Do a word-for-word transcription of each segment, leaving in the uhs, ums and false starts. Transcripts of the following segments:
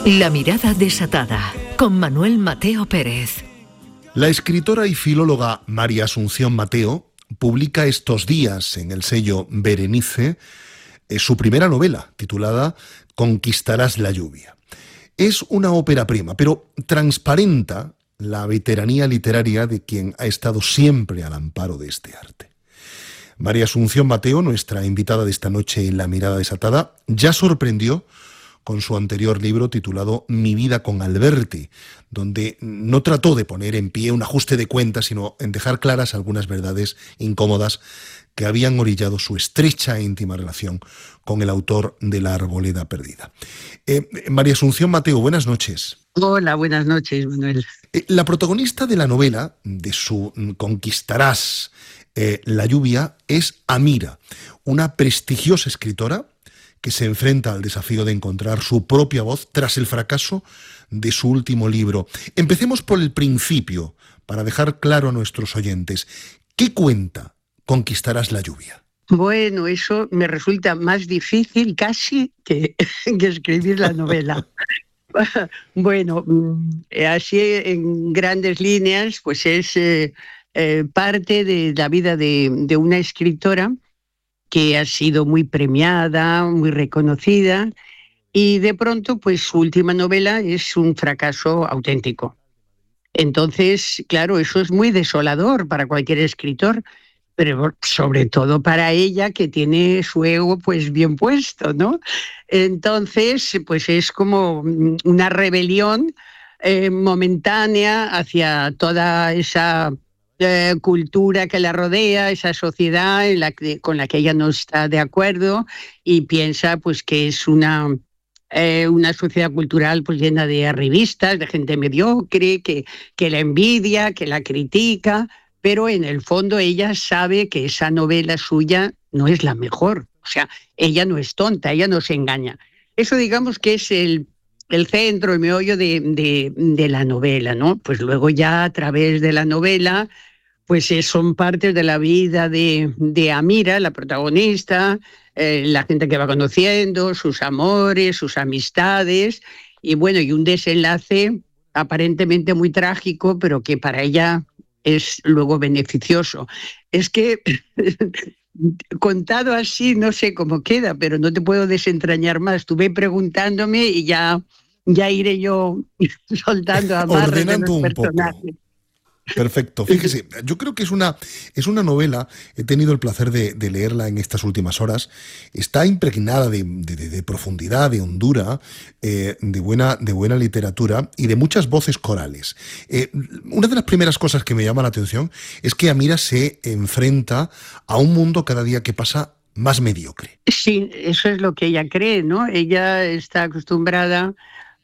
La mirada desatada, con Manuel Mateo Pérez. La escritora y filóloga María Asunción Mateo publica estos días en el sello Berenice eh, su primera novela, titulada Conquistarás la lluvia. Es una ópera prima, pero transparenta la veteranía literaria de quien ha estado siempre al amparo de este arte. María Asunción Mateo, nuestra invitada de esta noche en La mirada desatada, ya sorprendió con su anterior libro titulado Mi vida con Alberti, donde no trató de poner en pie un ajuste de cuentas, sino en dejar claras algunas verdades incómodas que habían orillado su estrecha e íntima relación con el autor de La arboleda perdida. Eh, María Asunción Mateo, buenas noches. Hola, buenas noches, Manuel. Eh, la protagonista de la novela, de su Conquistarás eh, la lluvia, es Amira, una prestigiosa escritora que se enfrenta al desafío de encontrar su propia voz tras el fracaso de su último libro. Empecemos por el principio, para dejar claro a nuestros oyentes. ¿Qué cuenta Conquistarás la lluvia? Bueno, eso me resulta más difícil casi que, que escribir la novela. Bueno, así en grandes líneas, pues es eh, eh, parte de la vida de, de una escritora que ha sido muy premiada, muy reconocida, y de pronto pues su última novela es un fracaso auténtico. Entonces, claro, eso es muy desolador para cualquier escritor, pero sobre todo para ella, que tiene su ego pues bien puesto, ¿no? Entonces, pues es como una rebelión eh, momentánea hacia toda esa Eh, cultura que la rodea, esa sociedad en la que, con la que ella no está de acuerdo, y piensa pues que es una, eh, una sociedad cultural pues llena de arribistas, de gente mediocre, que, que la envidia, que la critica, pero en el fondo ella sabe que esa novela suya no es la mejor. O sea, ella no es tonta, ella no se engaña. Eso, digamos, que es el el centro, el meollo de, de, de la novela, ¿no? Pues luego ya a través de la novela, pues eh, son partes de la vida de, de Amira, la protagonista, eh, la gente que va conociendo, sus amores, sus amistades, y bueno, y un desenlace aparentemente muy trágico, pero que para ella es luego beneficioso. Es que contado así no sé cómo queda, pero no te puedo desentrañar más. Tú ve preguntándome y ya, ya iré yo soltando amarres de los personajes. Perfecto. Fíjese, yo creo que es una, es una novela, he tenido el placer de, de leerla en estas últimas horas, está impregnada de, de, de profundidad, de hondura, eh, de, buena, de buena literatura y de muchas voces corales. Eh, una de las primeras cosas que me llama la atención es que Amira se enfrenta a un mundo cada día que pasa más mediocre. Sí, eso es lo que ella cree, ¿no? Ella está acostumbrada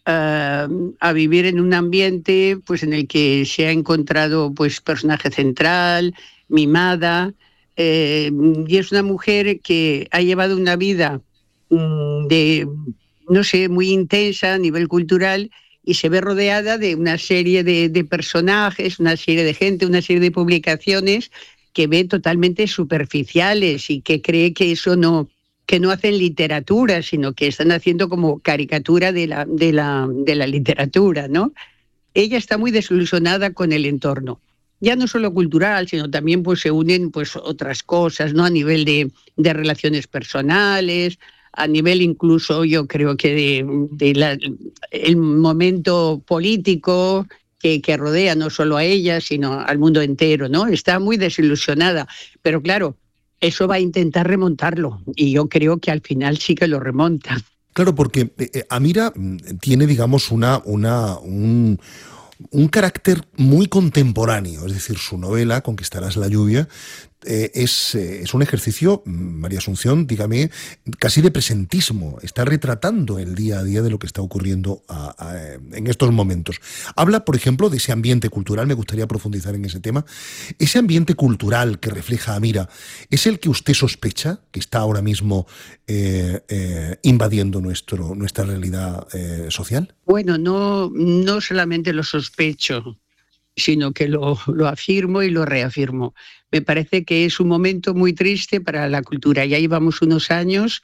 Uh, a vivir en un ambiente pues en el que se ha encontrado pues personaje central, mimada, eh, y es una mujer que ha llevado una vida um, de, no sé, muy intensa a nivel cultural, y se ve rodeada de una serie de, de personajes, una serie de gente, una serie de publicaciones que ve totalmente superficiales y que cree que eso no... que no hacen literatura, sino que están haciendo como caricatura de la, de la, de la literatura, ¿no? Ella está muy desilusionada con el entorno, ya no solo cultural, sino también pues se unen pues otras cosas, ¿no? A nivel de, de relaciones personales, a nivel incluso yo creo que de, de la, el momento político que, que rodea no solo a ella, sino al mundo entero, ¿no? Está muy desilusionada, pero claro, eso va a intentar remontarlo, y yo creo que al final sí que lo remonta. Claro, porque eh, Amira tiene, digamos, una, una, un, un carácter muy contemporáneo, es decir, su novela, Conquistarás la lluvia, eh, es, eh, es un ejercicio, María Asunción, dígame, casi de presentismo, está retratando el día a día de lo que está ocurriendo a, a, en estos momentos. Habla, por ejemplo, de ese ambiente cultural, me gustaría profundizar en ese tema. Ese ambiente cultural que refleja Amira, ¿es el que usted sospecha que está ahora mismo eh, eh, invadiendo nuestro, nuestra realidad eh, social? Bueno, no, no solamente lo sospecho, sino que lo, lo afirmo y lo reafirmo. Me parece que es un momento muy triste para la cultura. Ya llevamos unos años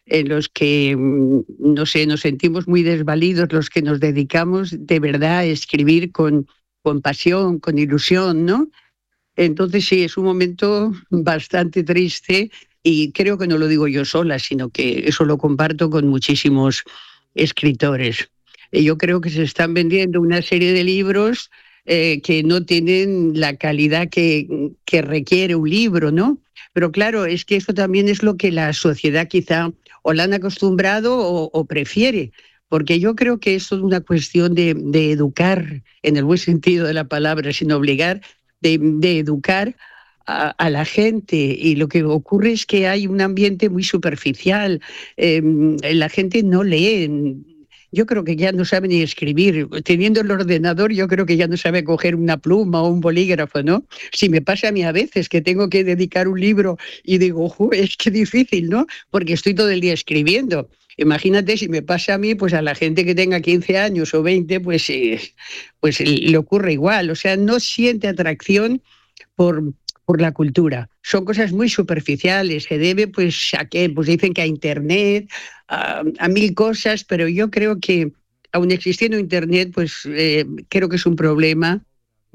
en los que, no sé, nos sentimos muy desvalidos los que nos dedicamos de verdad a escribir con, con pasión, con ilusión, ¿no? Entonces sí, es un momento bastante triste y creo que no lo digo yo sola, sino que eso lo comparto con muchísimos escritores. Y yo creo que se están vendiendo una serie de libros eh, que no tienen la calidad que, que requiere un libro, ¿no? Pero claro, es que esto también es lo que la sociedad quizá o la han acostumbrado o, o prefiere, porque yo creo que esto es una cuestión de, de educar, en el buen sentido de la palabra, sin obligar, de, de educar a, a la gente, y lo que ocurre es que hay un ambiente muy superficial, eh, la gente no lee. Yo creo que ya no sabe ni escribir. Teniendo el ordenador, yo creo que ya no sabe coger una pluma o un bolígrafo, ¿no? Si me pasa a mí a veces que tengo que dedicar un libro y digo, "Ojo, es que difícil, ¿no? Porque estoy todo el día escribiendo". Imagínate si me pasa a mí, pues a la gente que tenga quince años o veinte, pues, eh, pues le ocurre igual. O sea, no siente atracción por, por la cultura. Son cosas muy superficiales, se debe pues a que pues dicen que a internet, a, a mil cosas, pero yo creo que aun existiendo internet, pues eh, creo que es un problema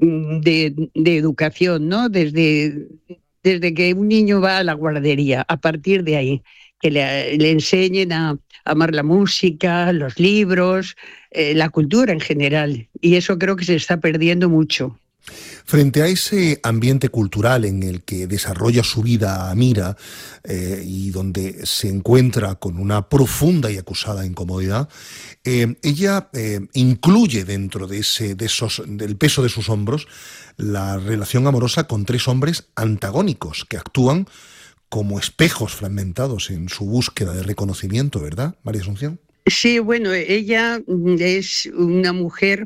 de, de educación, ¿no? Desde, desde que un niño va a la guardería, a partir de ahí, que le, le enseñen a, a amar la música, los libros, eh, la cultura en general, y eso creo que se está perdiendo mucho. Frente a ese ambiente cultural en el que desarrolla su vida Amira eh, y donde se encuentra con una profunda y acusada incomodidad, eh, ella eh, incluye dentro de ese, de esos, del peso de sus hombros la relación amorosa con tres hombres antagónicos que actúan como espejos fragmentados en su búsqueda de reconocimiento, ¿verdad, María Asunción? Sí, bueno, ella es una mujer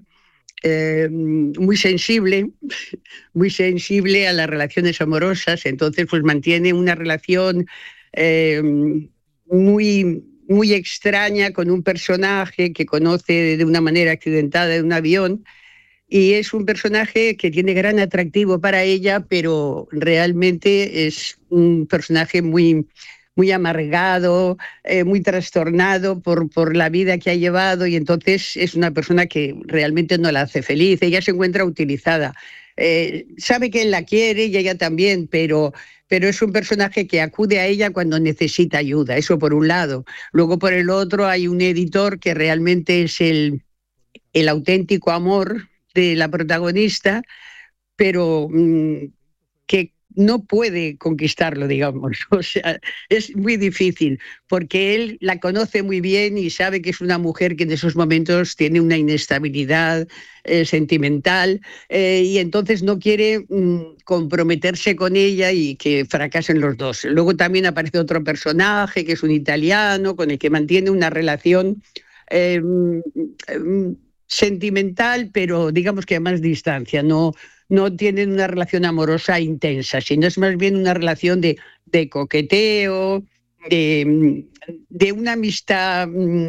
Eh, muy sensible, muy sensible a las relaciones amorosas, entonces pues mantiene una relación eh, muy, muy extraña con un personaje que conoce de una manera accidentada en un avión, y es un personaje que tiene gran atractivo para ella, pero realmente es un personaje muy muy amargado, eh, muy trastornado por, por la vida que ha llevado, y entonces es una persona que realmente no la hace feliz. Ella se encuentra utilizada. Eh, sabe que él la quiere y ella también, pero, pero es un personaje que acude a ella cuando necesita ayuda, eso por un lado. Luego por el otro hay un editor que realmente es el, el auténtico amor de la protagonista, pero mmm, que no puede conquistarlo, digamos. O sea, es muy difícil, porque él la conoce muy bien y sabe que es una mujer que en esos momentos tiene una inestabilidad eh, sentimental, eh, y entonces no quiere mm, comprometerse con ella y que fracasen los dos. Luego también aparece otro personaje, que es un italiano, con el que mantiene una relación eh, mm, sentimental, pero digamos que a más distancia, no no tienen una relación amorosa intensa, sino es más bien una relación de, de coqueteo, de, de una amistad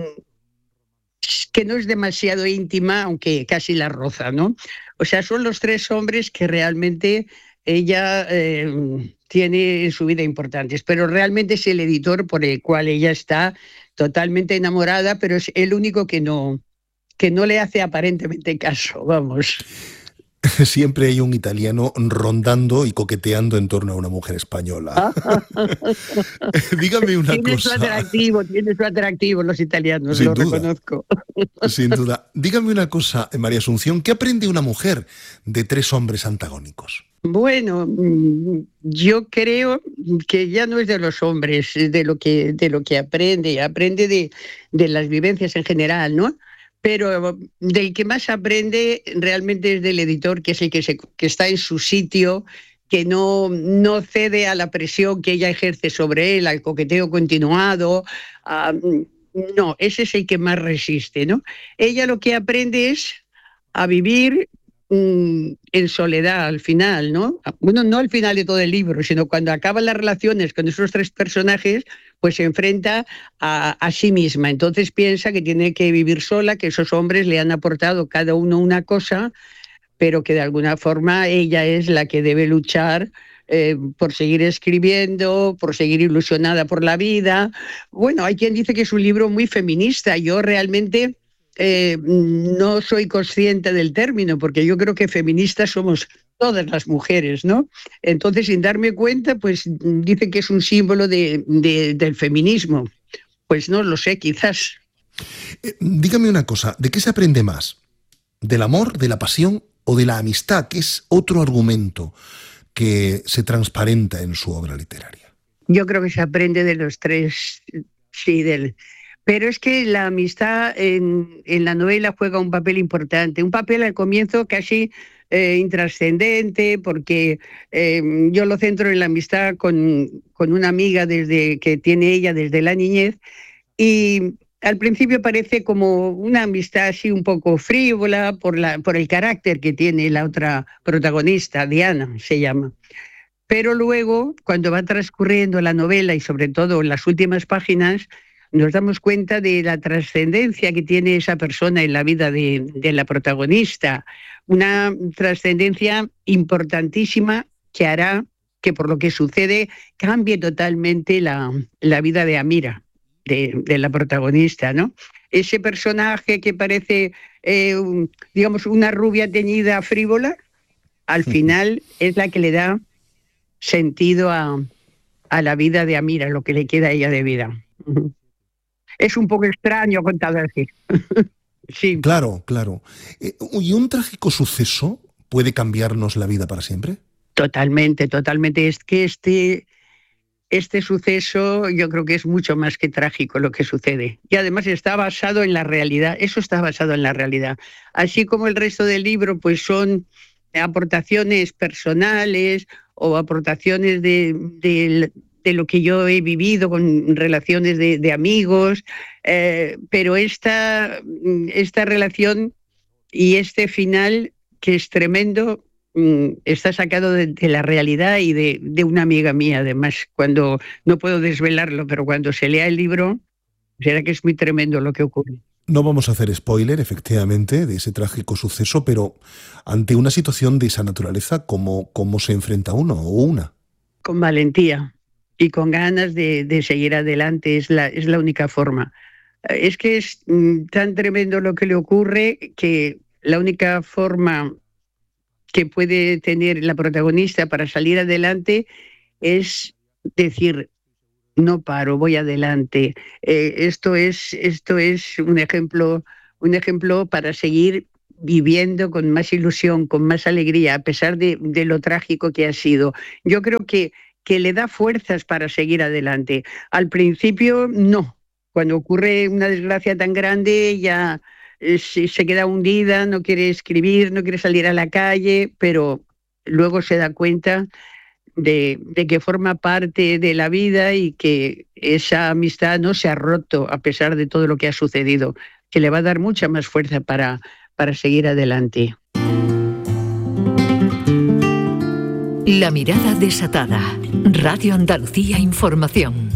que no es demasiado íntima, aunque casi la roza, ¿no? O sea, son los tres hombres que realmente ella eh, tiene en su vida importantes, pero realmente es el editor por el cual ella está totalmente enamorada, pero es el único que no, que no le hace aparentemente caso, vamos. Siempre hay un italiano rondando y coqueteando en torno a una mujer española. Dígame una tiene cosa. Su atractivo, tiene su atractivo los italianos, Sin lo duda. reconozco. Sin duda. Dígame una cosa, María Asunción, ¿qué aprende una mujer de tres hombres antagónicos? Bueno, yo creo que ya no es de los hombres, de lo que, de lo que aprende, aprende de, de las vivencias en general, ¿no? Pero del que más aprende realmente es del editor, que es el que, se, que está en su sitio, que no, no cede a la presión que ella ejerce sobre él, al coqueteo continuado. A, no, ese es el que más resiste, ¿no? Ella lo que aprende es a vivir mmm, en soledad al final, ¿no? Bueno, no al final de todo el libro, sino cuando acaban las relaciones con esos tres personajes, pues se enfrenta a, a sí misma. Entonces piensa que tiene que vivir sola, que esos hombres le han aportado cada uno una cosa, pero que de alguna forma ella es la que debe luchar eh, por seguir escribiendo, por seguir ilusionada por la vida. Bueno, hay quien dice que es un libro muy feminista. Yo realmente eh, no soy consciente del término, porque yo creo que feministas somos todas las mujeres, ¿no? Entonces, sin darme cuenta, pues dice que es un símbolo de, de, del feminismo. Pues no lo sé, quizás. Eh, dígame una cosa, ¿de qué se aprende más? ¿Del amor, de la pasión o de la amistad, que es otro argumento que se transparenta en su obra literaria? Yo creo que se aprende de los tres, sí, del... Pero es que la amistad en, en la novela juega un papel importante, un papel al comienzo casi eh, intrascendente, porque eh, yo lo centro en la amistad con, con una amiga desde que tiene ella desde la niñez, y al principio parece como una amistad así un poco frívola por, la, por el carácter que tiene la otra protagonista, Diana se llama. Pero luego, cuando va transcurriendo la novela y sobre todo en las últimas páginas, nos damos cuenta de la trascendencia que tiene esa persona en la vida de, de la protagonista. Una trascendencia importantísima que hará que, por lo que sucede, cambie totalmente la, la vida de Amira, de, de la protagonista, ¿no? Ese personaje que parece, eh, un, digamos, una rubia teñida frívola, al final es la que le da sentido a, a la vida de Amira, lo que le queda a ella de vida. Es un poco extraño contado así. Sí. Claro, claro. Eh, ¿Y un trágico suceso puede cambiarnos la vida para siempre? Totalmente, totalmente. Es que este, este suceso yo creo que es mucho más que trágico lo que sucede. Y además está basado en la realidad. Eso está basado en la realidad. Así como el resto del libro, pues son aportaciones personales o aportaciones de... de de lo que yo he vivido con relaciones de, de amigos, eh, pero esta, esta relación y este final, que es tremendo, está sacado de, de la realidad y de, de una amiga mía. Además, cuando, no puedo desvelarlo, pero cuando se lea el libro, será que es muy tremendo lo que ocurre. No vamos a hacer spoiler, efectivamente, de ese trágico suceso, pero ante una situación de esa naturaleza, ¿cómo, cómo se enfrenta uno o una? Con valentía y con ganas de, de seguir adelante, es la, es la única forma. Es que es mm, tan tremendo lo que le ocurre que la única forma que puede tener la protagonista para salir adelante es decir, no paro, voy adelante. Eh, esto es, esto es un ejemplo, un ejemplo para seguir viviendo con más ilusión, con más alegría, a pesar de, de lo trágico que ha sido. Yo creo que que le da fuerzas para seguir adelante. Al principio, no. Cuando ocurre una desgracia tan grande, ya eh, se queda hundida, no quiere escribir, no quiere salir a la calle, pero luego se da cuenta de, de que forma parte de la vida y que esa amistad no se ha roto a pesar de todo lo que ha sucedido, que le va a dar mucha más fuerza para, para seguir adelante. La mirada desatada. Radio Andalucía Información.